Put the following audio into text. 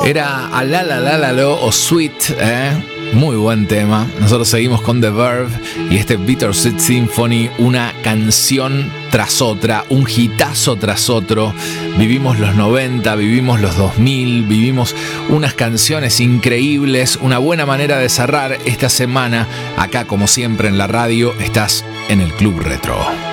Era a la la la la lo o Sweet, muy buen tema. Nosotros seguimos con The Verve y este Bittersweet Symphony, una canción tras otra, un hitazo tras otro. Vivimos los 90, vivimos los 2000, vivimos unas canciones increíbles, una buena manera de cerrar esta semana. Acá, como siempre, en la radio, estás en el Club Retro.